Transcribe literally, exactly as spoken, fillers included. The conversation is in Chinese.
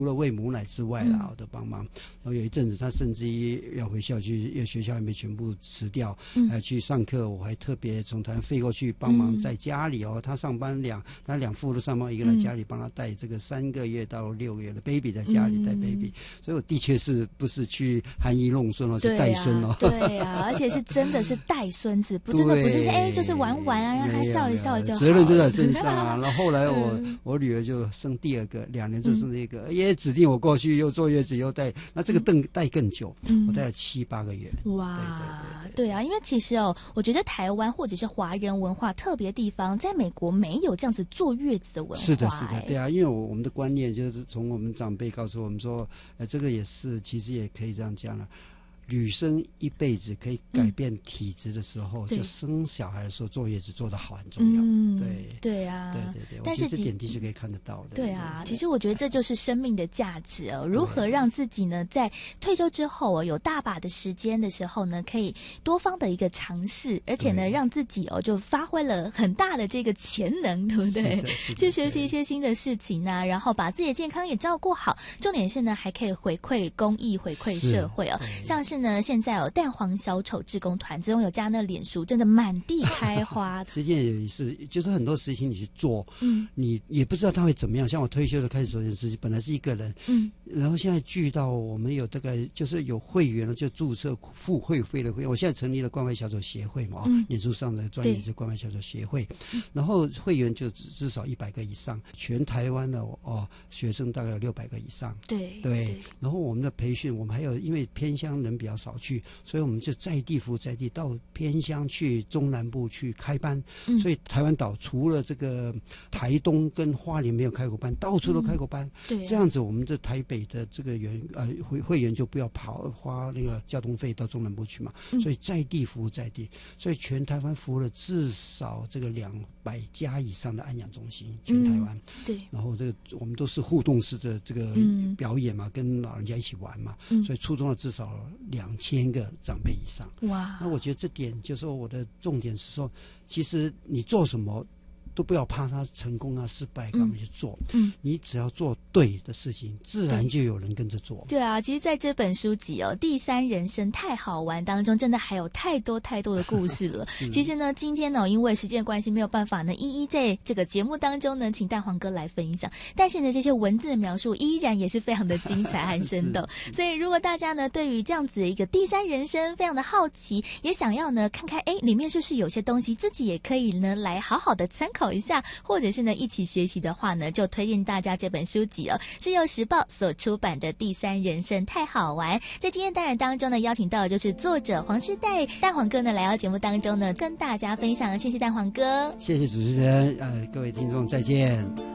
除了喂母奶之外啦，我都帮忙。然后有一阵子，他甚至于要回校去，因为学校还没全部辞掉，嗯、还去上课，我还特别从台湾飞过去帮忙在家里哦。嗯、他上班两，他两父都上班，一个在家里帮他带这个三个月到六个月的 baby 在家里带 baby，、嗯、所以我的确是不是去含饴弄孙哦，是带孙哦。 对呀、啊，而且是真的是带孙子，不真的不是哎，就是玩玩啊，让他笑一笑就好。 责任都在身上啊。然后后来我、嗯、我女儿就生第二个，两年就生一个，也、嗯、指定我过去又坐月子又带，那这个带带更久，嗯、我带了七八个月。 哇，对, 对, 对, 对, 对啊，因为其实哦，我觉得台湾或者是华人文化特别地方，在美国没有这样子坐月子的文化。 是的，是的，对啊，因为我我们的观念就是从我们长辈告诉我们说，呃，这个也是其实也可以这样讲了。女生一辈子可以改变体质的时候，嗯、就生小孩的时候坐月子做得好很重要。嗯、对对啊， 对对对，但是这点的确可以看得到的。 对啊，其实我觉得这就是生命的价值哦。如何让自己呢，在退休之后哦，有大把的时间的时候呢，可以多方的一个尝试，而且呢，让自己哦就发挥了很大的这个潜能，对不对？去学习一些新的事情啊，然后把自己的健康也照顾好。重点是呢，还可以回馈公益、回馈社会哦，像是。呢，现在有蛋黄小丑志工团，之中有加那脸书，真的满地开花。 这件也是，就是很多事情你去做，嗯，你也不知道它会怎么样。像我退休的开始做这件事情，本来是一个人，嗯，然后现在聚到我们有大概就是有会员了，就注册付会费的会员。我现在成立了关怀小丑协会嘛，啊、嗯，脸书上的专业就关怀小丑协会，然后会员就至少一百个以上，全台湾的哦学生大概有六百个以上， 对对, 对。然后我们的培训，我们还有因为偏乡人比较少去，所以我们就在地服在地，到偏乡去中南部去开班。嗯、所以台湾岛除了这个台东跟花莲没有开过班，到处都开过班。嗯、对、啊，这样子我们的台北的这个员呃会会员就不要跑花那个交通费到中南部去嘛。嗯、所以在地服务在地，所以全台湾服务了至少这个两百家以上的安养中心，全台湾。嗯、对，然后这个我们都是互动式的这个表演嘛，嗯、跟老人家一起玩嘛，嗯、所以触动了至少两千个长辈以上。哇！那我觉得这点就是说我的重点是说，其实你做什么都不要怕它成功啊失败，干嘛去做？嗯，你只要做对的事情，自然就有人跟着做。 对啊，其实在这本书籍哦，《第三人生太好玩》当中，真的还有太多太多的故事了。其实呢，今天呢，因为时间关系，没有办法呢，一一在这个节目当中呢，请蛋黄哥来分享。但是呢，这些文字的描述依然也是非常的精彩和生动。所以，如果大家呢对于这样子的一个第三人生非常的好奇，也想要呢看看，哎，里面是不是有些东西自己也可以呢来好好的参考一下，或者是呢一起学习的话呢，就推荐大家这本书籍哦，是由时报所出版的《第三人生太好玩》。在今天单元当中呢，邀请到的就是作者黄世代蛋黄哥呢来到节目当中呢，跟大家分享。谢谢蛋黄哥， 谢谢主持人，呃，各位听众再见。